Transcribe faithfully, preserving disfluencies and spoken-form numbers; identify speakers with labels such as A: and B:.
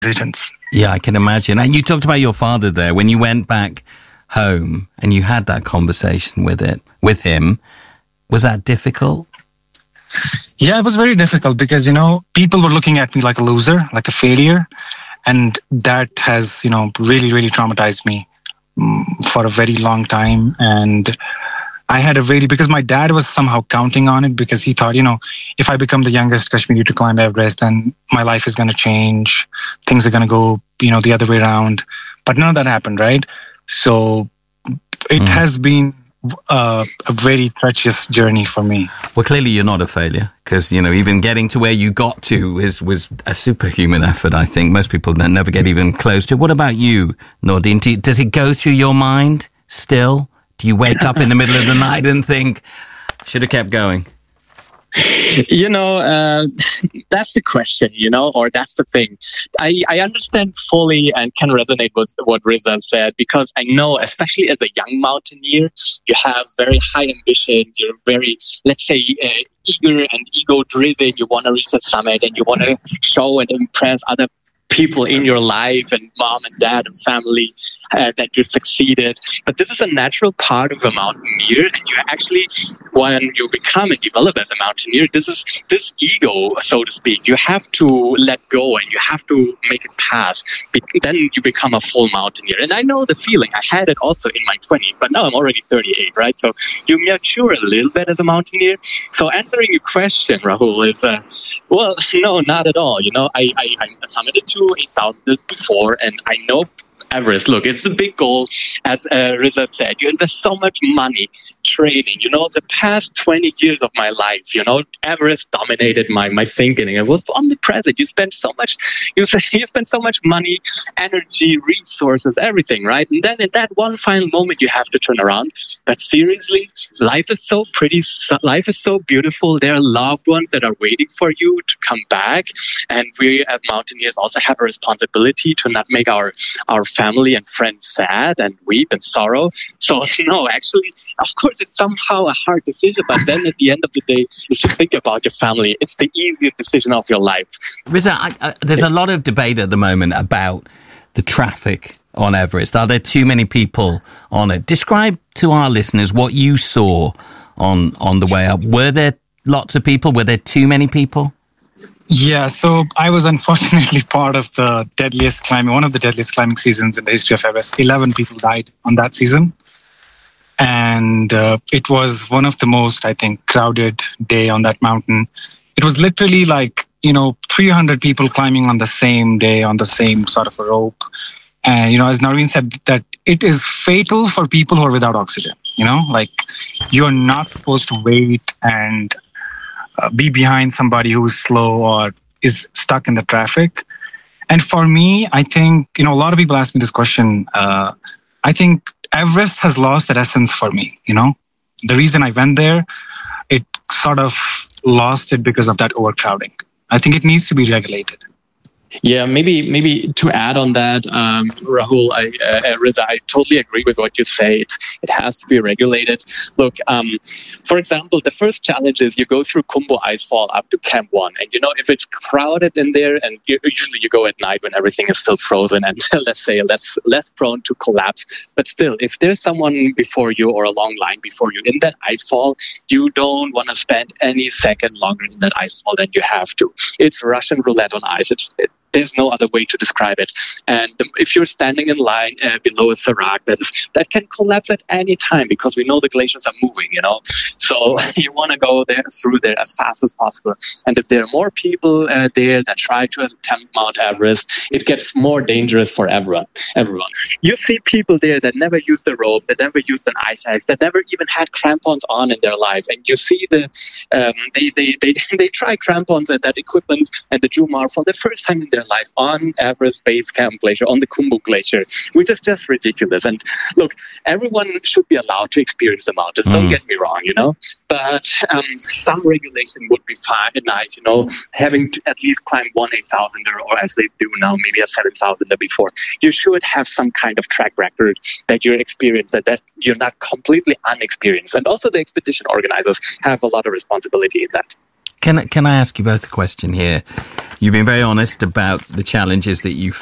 A: decisions.
B: Yeah, I can imagine. And you talked about your father there. When you went back home and you had that conversation with it, with him, was that difficult?
A: Yeah, it was very difficult because, you know, people were looking at me like a loser, like a failure. And that has, you know, really, really traumatized me um, for a very long time. And I had a very, because my dad was somehow counting on it because he thought, you know, if I become the youngest Kashmiri to climb Everest, then my life is going to change. Things are going to go, you know, the other way around. But none of that happened, right? So it mm. has been uh, a very treacherous journey for me.
B: Well, clearly you're not a failure because, you know, even getting to where you got to is, was a superhuman effort, I think. Most people never get even close to. What about you, Nordine? Do, does it go through your mind still? Do you wake up in the middle of the night and think, should have kept going?
C: You know, uh, that's the question, you know, or that's the thing. I, I understand fully and can resonate with what Riza said, because I know, especially as a young mountaineer, you have very high ambitions. You're very, let's say, uh, eager and ego-driven. You want to reach the summit and you want to show and impress other people in your life and mom and dad and family uh, that you succeeded. But this is a natural part of a mountaineer, and you actually, when you become and develop as a mountaineer, this is this ego, so to speak, you have to let go and you have to make it pass. Be- then you become a full mountaineer. And I know the feeling. I had it also in my twenties, but now I'm already thirty-eight, right? So you mature a little bit as a mountaineer. So answering your question, Rahul, is, uh, well, no, not at all. You know, I, I, I summited to eight thousanders before, and I know Everest, look, it's a big goal. As uh, Riza said, you invest so much money training. You know, the past twenty years of my life, you know, Everest dominated my, my thinking. It was omnipresent. You spend so much, you, you spend so much money, energy, resources, everything, right? And then in that one final moment, you have to turn around. But seriously, life is so pretty. Life is so beautiful. There are loved ones that are waiting for you to come back. And we as mountaineers also have a responsibility to not make our, our family and friends sad and weep and sorrow. So, no, actually, of course, it's somehow a hard decision. But then at the end of the day, you should think about your family. It's the easiest decision of your life.
B: Riza, I, I, there's a lot of debate at the moment about the traffic on Everest. Are there too many people on it? Describe to our listeners what you saw on, on the way up. Were there lots of people? Were there too many people?
A: Yeah, so I was unfortunately part of the deadliest climbing, one of the deadliest climbing seasons in the history of Everest. eleven people died on that season. And uh, it was one of the most, I think, crowded day on that mountain. It was literally like, you know, three hundred people climbing on the same day on the same sort of a rope. And, you know, as Nordine said, that it is fatal for people who are without oxygen, you know, like you're not supposed to wait and Uh, be behind somebody who's slow or is stuck in the traffic. And for me, I think, you know, a lot of people ask me this question. Uh, I think Everest has lost that essence for me, you know. The reason I went there, it sort of lost it because of that overcrowding. I think it needs to be regulated.
C: Yeah, maybe maybe to add on that, um, Rahul, I, uh, Riza, I totally agree with what you say. It, it has to be regulated. Look, um, for example, the first challenge is you go through Khumbu Icefall up to Camp One, and you know if it's crowded in there, and you, usually you go at night when everything is still frozen and let's say less less prone to collapse. But still, if there's someone before you or a long line before you in that icefall, you don't want to spend any second longer in that icefall than you have to. It's Russian roulette on ice. It's it, There's no other way to describe it. And if you're standing in line uh, below a serac, that, is, that can collapse at any time because we know the glaciers are moving, you know. So you want to go there through there as fast as possible. And if there are more people uh, there that try to attempt Mount Everest, it gets more dangerous for everyone. Everyone. You see people there that never used a rope, that never used an ice axe, that never even had crampons on in their life. And you see the um, they, they, they, they try crampons and that equipment and the Jumar for the first time in their life on Everest Base Camp Glacier, on the Khumbu Glacier, which is just ridiculous. And look, everyone should be allowed to experience the mountains. Mm. Don't get me wrong, you know. But um, some regulation would be fine and nice, you know, having to at least climb one eight thousander or as they do now, maybe a seven thousander before. You should have some kind of track record that you're experienced, that, that you're not completely unexperienced. And also the expedition organizers have a lot of responsibility in that.
B: Can can I ask you both a question here? You've been very honest about the challenges that you